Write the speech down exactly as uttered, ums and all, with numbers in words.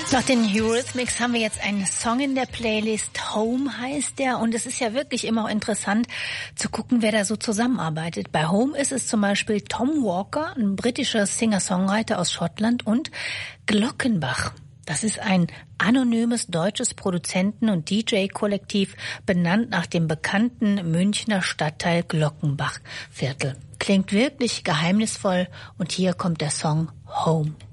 Nach den Eurythmics haben wir jetzt einen Song in der Playlist. Home heißt der. Und es ist ja wirklich immer auch interessant zu gucken, wer da so zusammenarbeitet. Bei Home ist es zum Beispiel Tom Walker, ein britischer Singer-Songwriter aus Schottland, und Glockenbach. Das ist ein anonymes deutsches Produzenten- und D J-Kollektiv, benannt nach dem bekannten Münchner Stadtteil Glockenbachviertel. Klingt wirklich geheimnisvoll. Und hier kommt der Song Home.